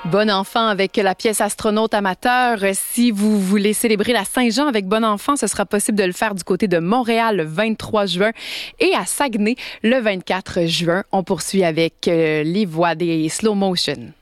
Bon enfant avec la pièce Astronaute amateur. Si vous voulez célébrer la Saint-Jean avec Bon enfant, ce sera possible de le faire du côté de Montréal le 23 juin et à Saguenay le 24 juin. On poursuit avec les voix des Slow Motion.